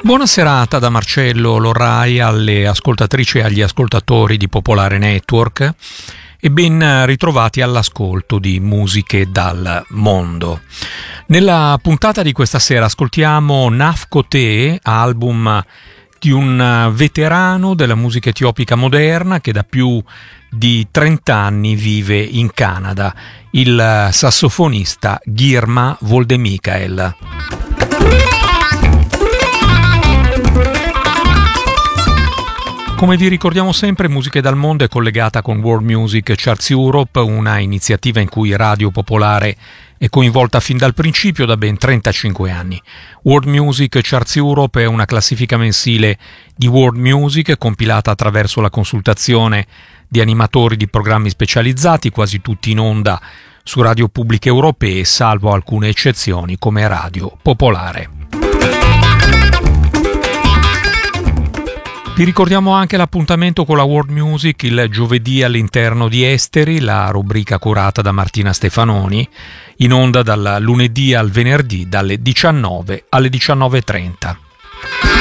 Buona serata da Marcello Lorrai alle ascoltatrici e agli ascoltatori di Popolare Network e ben ritrovati all'ascolto di Musiche dal Mondo. Nella puntata di questa sera ascoltiamo Nafkote, album di un veterano della musica etiopica moderna che da più di 30 anni vive in Canada, il sassofonista Girma Woldemikael. Come vi ricordiamo sempre, Musiche dal Mondo è collegata con World Music Charts Europe, una iniziativa in cui Radio Popolare è coinvolta fin dal principio da ben 35 anni. World Music Charts Europe è una classifica mensile di world music compilata attraverso la consultazione di animatori di programmi specializzati, quasi tutti in onda su radio pubbliche europee, salvo alcune eccezioni come Radio Popolare. Vi ricordiamo anche l'appuntamento con la World Music il giovedì all'interno di Esteri, la rubrica curata da Martina Stefanoni, in onda dal lunedì al venerdì dalle 19 alle 19:30.